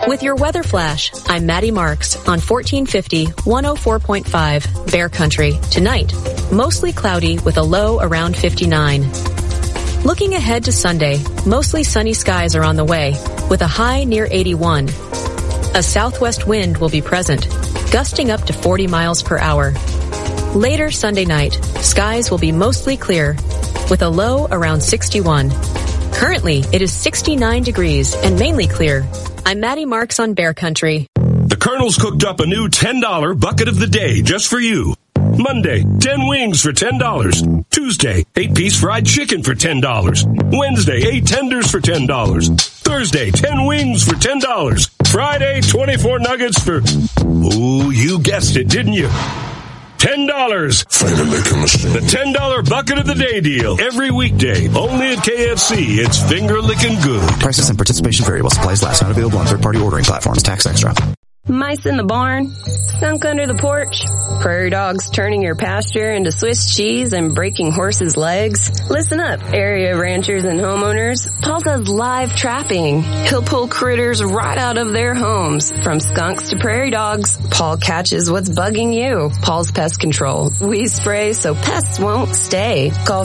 With your weather flash, I'm Maddie Marks on 1450 104.5 Bear Country. Tonight, mostly cloudy with a low around 59. Looking ahead to Sunday, mostly sunny skies are on the way with a high near 81. A southwest wind will be present, gusting up to 40 miles per hour. Later Sunday night, skies will be mostly clear with a low around 61. Currently, it is 69 degrees and mainly clear. I'm Maddie Marks on Bear Country. The Colonel's cooked up a new $10 bucket of the day just for you. Monday, 10 wings for $10. Tuesday, 8-piece fried chicken for $10. Wednesday, 8 tenders for $10. Thursday, 10 wings for $10. Friday, 24 nuggets for... Oh, you guessed it, didn't you? $10. Finger licking machine. The $10 bucket of the day deal. Every weekday. Only at KFC. It's finger licking good. Prices and participation vary. Supplies last. Not available on third-party ordering platforms. Tax extra. Mice in the barn, skunk under the porch, prairie dogs turning your pasture into Swiss cheese and breaking horses' legs. Listen up, area ranchers and homeowners. Paul does live trapping. He'll pull critters right out of their homes, from skunks to prairie dogs. Paul catches what's bugging you. Paul's Pest Control. We spray so pests won't stay. Call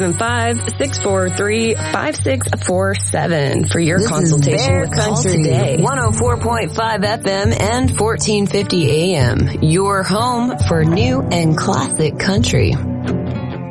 575-643-5647 for your consultation with Paul today. 104.5 FM and 1450 AM, your home for new and classic country.